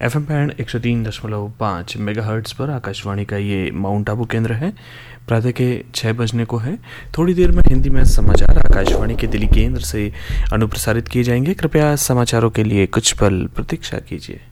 FM band 103.5 megahertz पर आकाशवाणी का ये माउंट आबू केंद्र है। प्रातः के 6 बजने को है। थोड़ी देर में हिंदी में समाचार आकाशवाणी के दिल्ली केंद्र से अनुप्रसारित किए जाएंगे। कृपया समाचारों के लिए कुछ पल प्रतीक्षा कीजिए।